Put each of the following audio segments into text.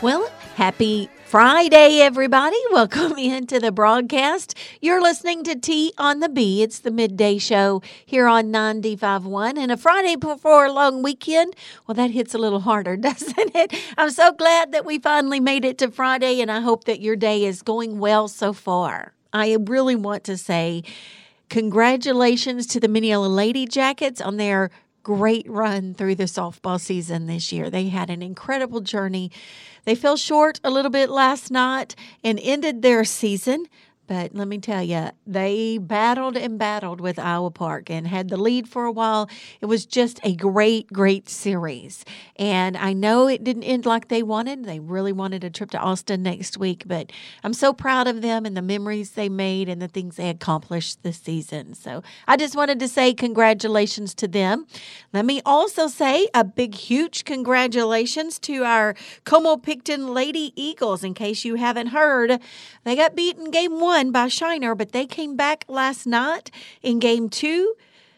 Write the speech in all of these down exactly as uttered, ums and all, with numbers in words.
Well, happy Friday, everybody. Welcome into the broadcast. You're listening to T on the B. It's the midday show here on ninety-five point one. And a Friday before a long weekend, well, that hits a little harder, doesn't it? I'm so glad that we finally made it to Friday, and I hope that your day is going well so far. I really want to say congratulations to the Mineola Lady Jackets on their great run through the softball season this year. They had an incredible journey. They fell short a little bit last night and ended their season. But let me tell you, they battled and battled with Iowa Park and had the lead for a while. It was just a great, great series. And I know it didn't end like they wanted. They really wanted a trip to Austin next week. But I'm so proud of them and the memories they made and the things they accomplished this season. So I just wanted to say congratulations to them. Let me also say a big, huge congratulations to our Como-Picton Lady Eagles. In case you haven't heard, they got beaten game one by Shiner, but they came back last night in game two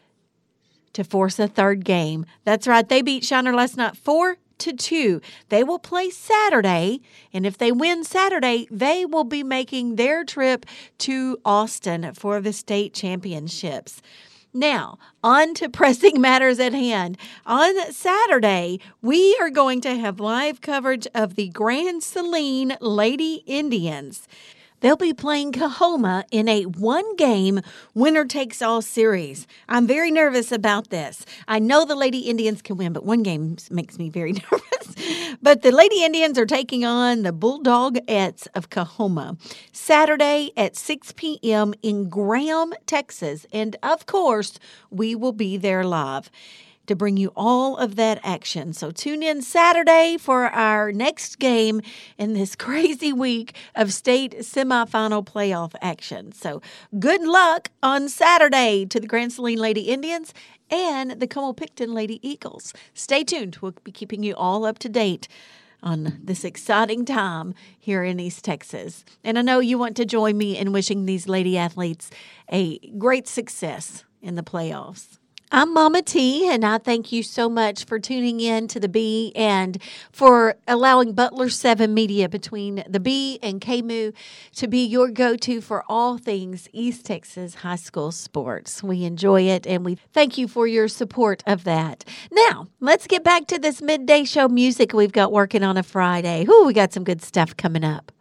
to force a third game. That's right. They beat Shiner last night four to two. They will play Saturday, and if they win Saturday, they will be making their trip to Austin for the state championships. Now, on to pressing matters at hand. On Saturday, we are going to have live coverage of the Grand Saline Lady Indians. They'll be playing Coahoma in a one-game winner-takes-all series. I'm very nervous about this. I know the Lady Indians can win, but one game makes me very nervous. But the Lady Indians are taking on the Bulldogettes of Coahoma Saturday at six p.m. in Graham, Texas. And, of course, we will be there live to bring you all of that action. So tune in Saturday for our next game in this crazy week of state semifinal playoff action. So good luck on Saturday to the Grand Saline Lady Indians and the Como-Picton Lady Eagles. Stay tuned. We'll be keeping you all up to date on this exciting time here in East Texas. And I know you want to join me in wishing these lady athletes a great success in the playoffs. I'm Mama T, and I thank you so much for tuning in to the B and for allowing Butler seven Media between the B and K M U to be your go-to for all things East Texas high school sports. We enjoy it, and we thank you for your support of that. Now, let's get back to this midday show music we've got working on a Friday. Ooh, we got some good stuff coming up.